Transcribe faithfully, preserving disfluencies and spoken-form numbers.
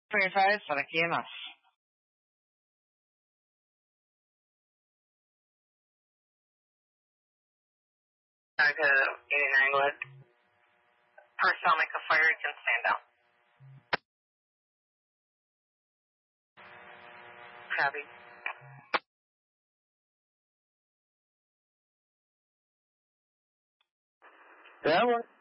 twenty-five para K M S. America eighty-nine, go ahead. Personnel make a fire, you can stand down. Copy. That works.